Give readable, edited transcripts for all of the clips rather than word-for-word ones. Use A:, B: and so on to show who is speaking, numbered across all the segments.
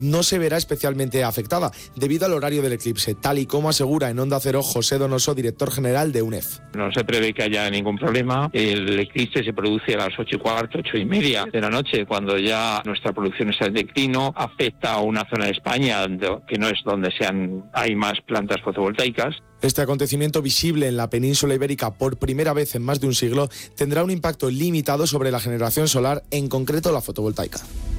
A: no se verá especialmente afectada debido al horario del eclipse, tal y como asegura en Onda Cero José Donoso, director general de UNEF.
B: No se prevé que haya ningún problema. El eclipse se produce a las 8:15, 8:30 de la noche, cuando ya nuestra producción está en declino. Afecta a una zona de España que no es donde hay más plantas fotovoltaicas.
A: Este acontecimiento, visible en la península ibérica por primera vez en más de un siglo, tendrá un impacto limitado sobre la generación solar, en concreto la fotovoltaica.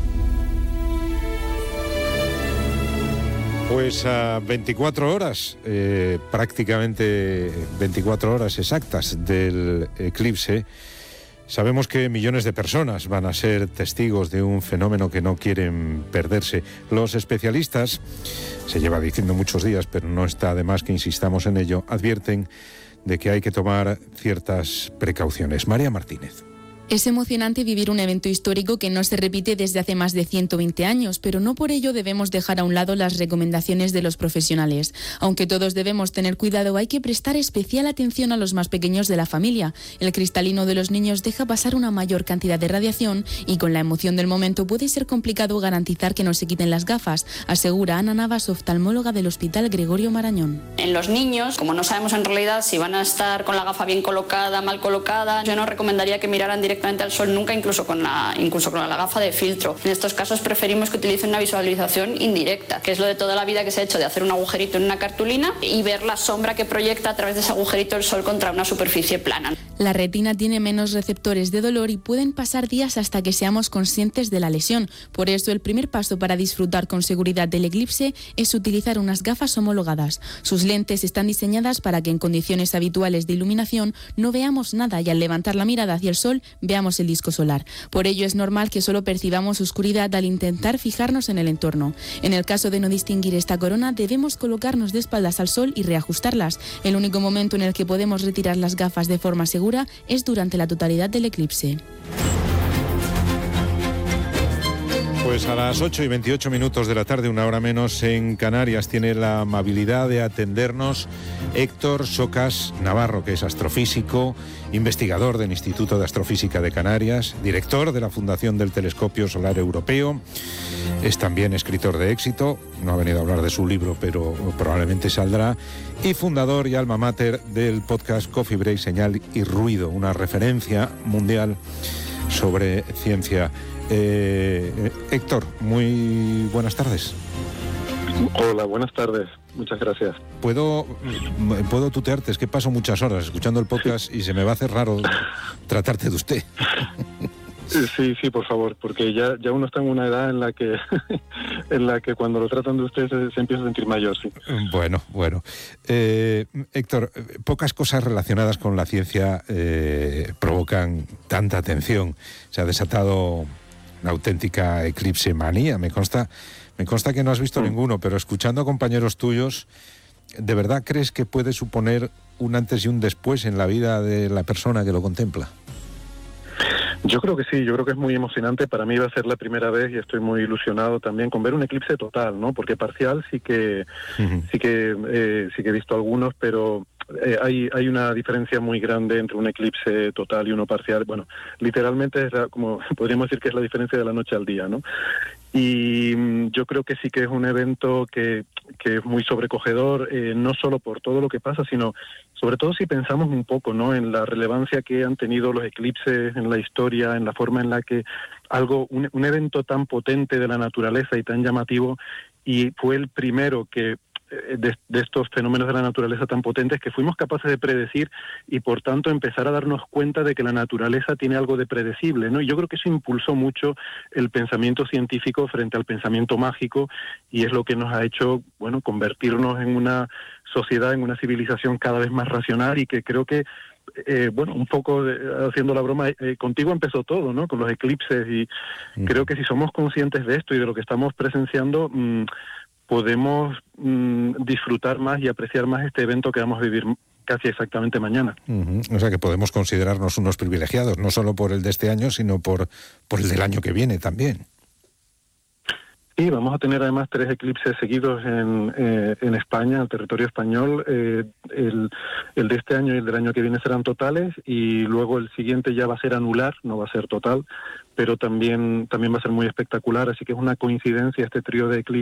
C: Pues a 24 horas, prácticamente 24 horas exactas del eclipse, sabemos que millones de personas van a ser testigos de un fenómeno que no quieren perderse. Los especialistas, se lleva diciendo muchos días, pero no está de más que insistamos en ello, advierten de que hay que tomar ciertas precauciones. María Martínez.
D: Es emocionante vivir un evento histórico que no se repite desde hace más de 120 años, pero no por ello debemos dejar a un lado las recomendaciones de los profesionales. Aunque todos debemos tener cuidado, hay que prestar especial atención a los más pequeños de la familia. El cristalino de los niños deja pasar una mayor cantidad de radiación y con la emoción del momento puede ser complicado garantizar que no se quiten las gafas, asegura Ana Navas, oftalmóloga del Hospital Gregorio Marañón.
E: En los niños, como no sabemos en realidad si van a estar con la gafa bien colocada, mal colocada, yo no recomendaría que miraran directamente al sol nunca, incluso con la gafa de filtro. En estos casos preferimos que utilicen una visualización indirecta, que es lo de toda la vida que se ha hecho, de hacer un agujerito en una cartulina y ver la sombra que proyecta a través de ese agujerito el sol contra una superficie plana.
D: La retina tiene menos receptores de dolor y pueden pasar días hasta que seamos conscientes de la lesión. Por eso el primer paso para disfrutar con seguridad del eclipse es utilizar unas gafas homologadas. Sus lentes están diseñadas para que en condiciones habituales de iluminación no veamos nada y al levantar la mirada hacia el sol veamos el disco solar. Por ello es normal que solo percibamos oscuridad al intentar fijarnos en el entorno. En el caso de no distinguir esta corona, debemos colocarnos de espaldas al sol y reajustarlas. El único momento en el que podemos retirar las gafas de forma segura es durante la totalidad del eclipse.
C: Pues a las 8:28 de la tarde, una hora menos en Canarias, tiene la amabilidad de atendernos Héctor Socas Navarro, que es astrofísico, investigador del Instituto de Astrofísica de Canarias, director de la Fundación del Telescopio Solar Europeo, es también escritor de éxito, no ha venido a hablar de su libro, pero probablemente saldrá, y fundador y alma mater del podcast Coffee Break, Señal y Ruido, una referencia mundial sobre ciencia. Héctor, muy buenas tardes.
F: Hola, buenas tardes. Muchas gracias.
C: ¿Puedo tutearte? Es que paso muchas horas escuchando el podcast y se me va a hacer raro tratarte de usted.
F: Sí, por favor, porque ya uno está en una edad en la que cuando lo tratan de usted se empieza a sentir mayor, sí.
C: Bueno. Héctor, pocas cosas relacionadas con la ciencia provocan tanta atención. Se ha desatado una auténtica eclipse manía. Me consta que no has visto ninguno, pero escuchando a compañeros tuyos, ¿de verdad crees que puede suponer un antes y un después en la vida de la persona que lo contempla?
F: Yo creo que sí, yo creo que es muy emocionante. Para mí va a ser la primera vez y estoy muy ilusionado también con ver un eclipse total, ¿no? Porque parcial sí que he visto algunos, pero hay una diferencia muy grande entre un eclipse total y uno parcial. Bueno, literalmente es como podríamos decir que es la diferencia de la noche al día, ¿no? Y yo creo que sí que es un evento que es muy sobrecogedor, no solo por todo lo que pasa, sino sobre todo si pensamos un poco, ¿no?, en la relevancia que han tenido los eclipses en la historia, en la forma en la que un evento tan potente de la naturaleza y tan llamativo, y fue el primero que de estos fenómenos de la naturaleza tan potentes que fuimos capaces de predecir y por tanto empezar a darnos cuenta de que la naturaleza tiene algo de predecible, ¿no? Y yo creo que eso impulsó mucho el pensamiento científico frente al pensamiento mágico y es lo que nos ha hecho, bueno, convertirnos en una sociedad, en una civilización cada vez más racional y que creo que un poco haciendo la broma, contigo empezó todo, ¿no?, con los eclipses y creo que si somos conscientes de esto y de lo que estamos presenciando, podemos disfrutar más y apreciar más este evento que vamos a vivir casi exactamente mañana.
C: O sea que podemos considerarnos unos privilegiados, no solo por el de este año, sino por el del año que viene también.
F: Sí, vamos a tener además 3 eclipses seguidos en España, en el territorio español. El de este año y el del año que viene serán totales y luego el siguiente ya va a ser anular, no va a ser total, pero también va a ser muy espectacular, así que es una coincidencia este trío de eclipses